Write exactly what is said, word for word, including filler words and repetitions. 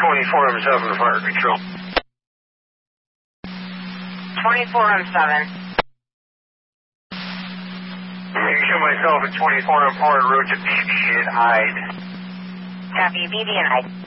twenty-four M seven fire control. twenty-four M seven. You can show myself at twenty-four M four, road to B B and Hyde. Copy, B B and Hyde.